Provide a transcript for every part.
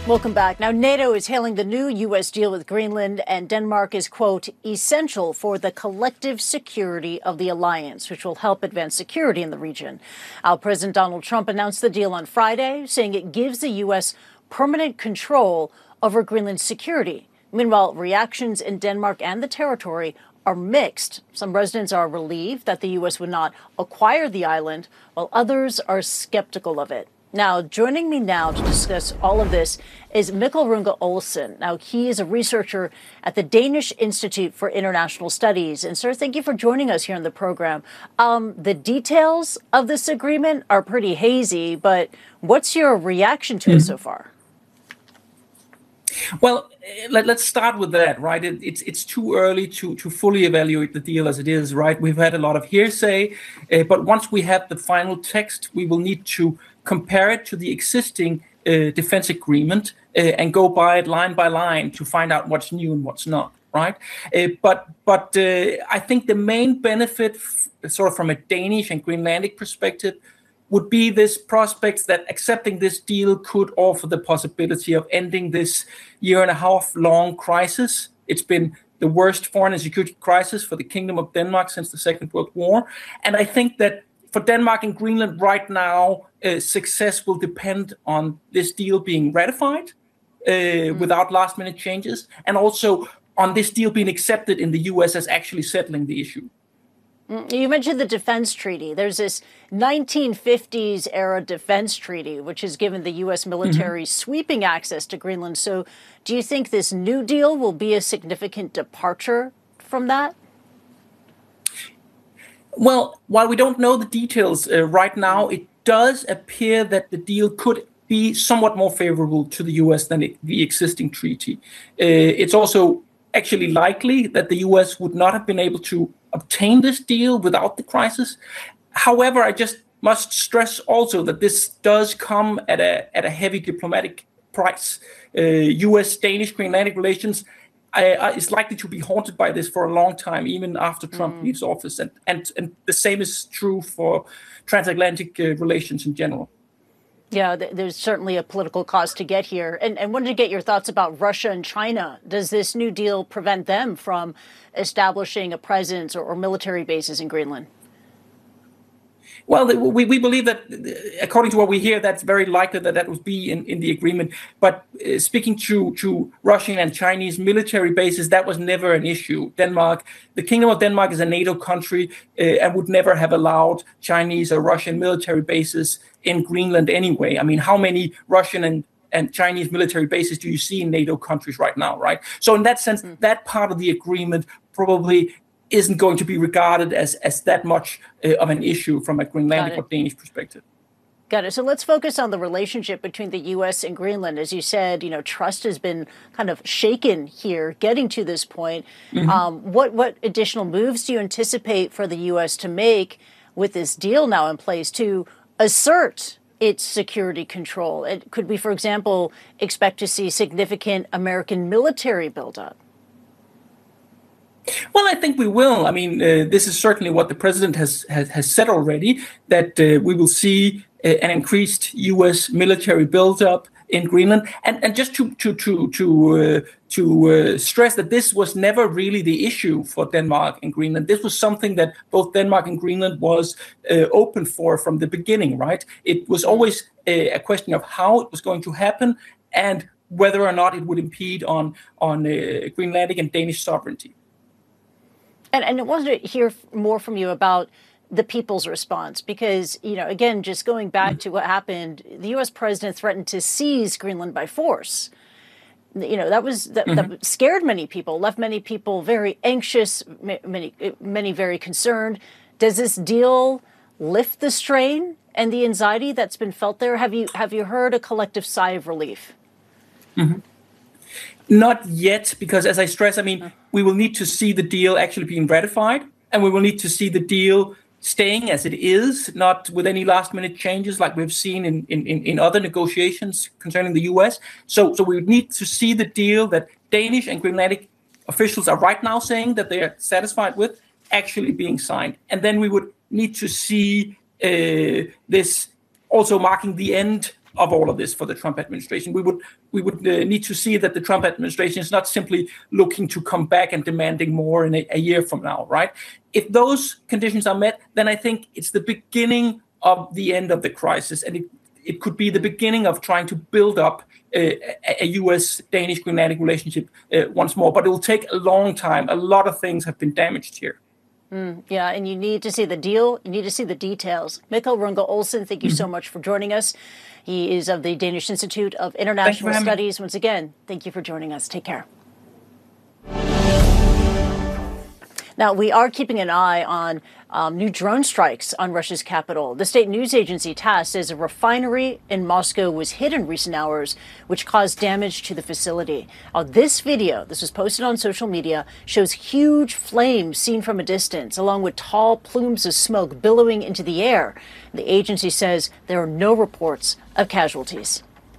Welcome back. Now, NATO is hailing the new U.S. deal with Greenland, and Denmark is, quote, essential for the collective security of the alliance, which will help advance security in the region. President Donald Trump announced the deal on Friday, saying it gives the U.S. permanent control over Greenland's security. Meanwhile, reactions in Denmark and the territory are mixed. Some residents are relieved that the U.S. would not acquire the island, while others are skeptical of it. Now, joining me now to discuss all of this is Mikkel Runge Olsen. Now, he is a researcher at the Danish Institute for International Studies. And, sir, thank you for joining us here on the program. The details of this agreement are pretty hazy, but what's your reaction to it so far? Well, let's start with that, right? It's too early to fully evaluate the deal as it is, right? We've had a lot of hearsay, but once we have the final text, we will need to compare it to the existing defense agreement and go by it line by line to find out what's new and what's not, right? But I think the main benefit, sort of from a Danish and Greenlandic perspective, would be this prospect that accepting this deal could offer the possibility of ending this 1.5 year long crisis. It's been the worst foreign and security crisis for the Kingdom of Denmark since the Second World War. And I think that for Denmark and Greenland right now, success will depend on this deal being ratified without last-minute changes, and also on this deal being accepted in the U.S. as actually settling the issue. You mentioned the defense treaty. There's this 1950s era defense treaty, which has given the U.S. military sweeping access to Greenland. So do you think this new deal will be a significant departure from that? Well, while we don't know the details right now, it does appear that the deal could be somewhat more favorable to the U.S. than the existing treaty. It's also actually likely that the U.S. would not have been able to obtain this deal without the crisis. However, I just must stress also that this does come at a heavy diplomatic price. U.S.-Danish Greenlandic relations is likely to be haunted by this for a long time, even after Trump leaves office. And the same is true for transatlantic relations in general. Yeah, there's certainly a political cost to get here. And wanted to get your thoughts about Russia and China. Does this new deal prevent them from establishing a presence or military bases in Greenland? Well, we believe that, according to what we hear, that's very likely that would be in the agreement. But speaking to Russian and Chinese military bases, that was never an issue. The Kingdom of Denmark is a NATO country and would never have allowed Chinese or Russian military bases in Greenland anyway. I mean, how many Russian and Chinese military bases do you see in NATO countries right now, right? So in that sense, that part of the agreement probably isn't going to be regarded as that much of an issue from a Greenlandic or Danish perspective. Got it. So let's focus on the relationship between the U.S. and Greenland. As you said, trust has been kind of shaken here, getting to this point. What additional moves do you anticipate for the U.S. to make with this deal now in place to assert its security control? Could we, for example, expect to see significant American military buildup? Well, I think we will. I mean, this is certainly what the president has said already, that we will see an increased U.S. military buildup in Greenland. And just to stress that this was never really the issue for Denmark and Greenland. This was something that both Denmark and Greenland was open for from the beginning, right? It was always a question of how it was going to happen and whether or not it would impede on Greenlandic and Danish sovereignty. And I wanted to hear more from you about the people's response, because, again, just going back to what happened, the U.S. president threatened to seize Greenland by force. That scared many people, left many people very anxious, many very concerned. Does this deal lift the strain and the anxiety that's been felt there? Have you heard a collective sigh of relief? Not yet, because as I stress, I mean, we will need to see the deal actually being ratified, and we will need to see the deal staying as it is, not with any last-minute changes like we've seen in other negotiations concerning the U.S. So we need to see the deal that Danish and Greenlandic officials are right now saying that they are satisfied with actually being signed. And then we would need to see this also marking the end of all of this for the Trump administration. We would need to see that the Trump administration is not simply looking to come back and demanding more in a year from now, right? If those conditions are met, then I think it's the beginning of the end of the crisis, and it could be the beginning of trying to build up a U.S.-Danish Greenlandic relationship once more. But it will take a long time. A lot of things have been damaged here. Yeah, and you need to see the deal. You need to see the details. Mikkel Runge Olsen, thank you so much for joining us. He is of the Danish Institute of International Studies. Once again, thank you for joining us. Take care. Now, we are keeping an eye on new drone strikes on Russia's capital. The state news agency TASS says a refinery in Moscow was hit in recent hours, which caused damage to the facility. Now, this video, this was posted on social media, shows huge flames seen from a distance, along with tall plumes of smoke billowing into the air. The agency says there are no reports of casualties.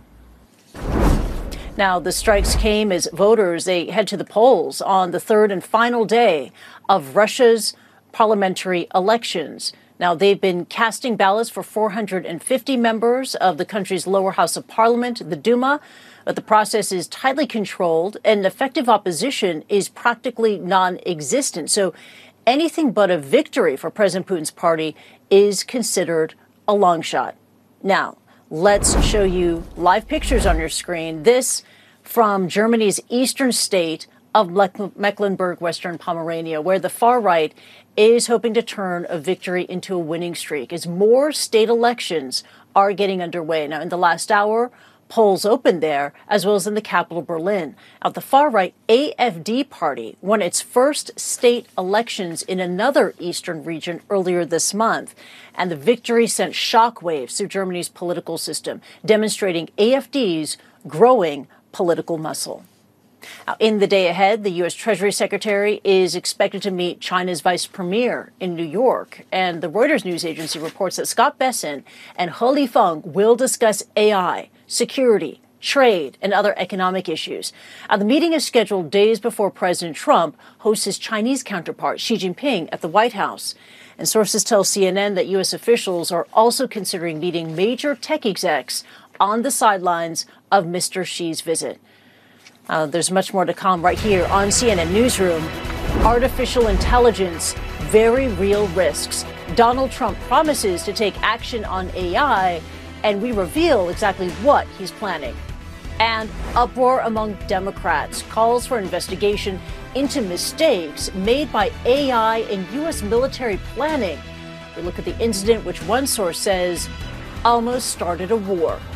Now, the strikes came as voters, they head to the polls on the third and final day of Russia's parliamentary elections. Now, they've been casting ballots for 450 members of the country's lower house of parliament, the Duma, but the process is tightly controlled and effective opposition is practically non-existent. So anything but a victory for President Putin's party is considered a long shot. Now, let's show you live pictures on your screen. This from Germany's eastern state of Mecklenburg-Western Pomerania, where the far right is hoping to turn a victory into a winning streak as more state elections are getting underway. Now, in the last hour, polls opened there, as well as in the capital, Berlin. Now, the far-right AfD party won its first state elections in another eastern region earlier this month. And the victory sent shockwaves through Germany's political system, demonstrating AfD's growing political muscle. Now, in the day ahead, the U.S. Treasury Secretary is expected to meet China's vice premier in New York. And the Reuters news agency reports that Scott Bessent and He Lifeng will discuss AI, security, trade, and other economic issues. The meeting is scheduled days before President Trump hosts his Chinese counterpart, Xi Jinping, at the White House. And sources tell CNN that U.S. officials are also considering meeting major tech execs on the sidelines of Mr. Xi's visit. There's much more to come right here on CNN Newsroom. Artificial intelligence, very real risks. Donald Trump promises to take action on AI, and we reveal exactly what he's planning. And uproar among Democrats, calls for investigation into mistakes made by AI in U.S. military planning. We look at the incident, which one source says almost started a war.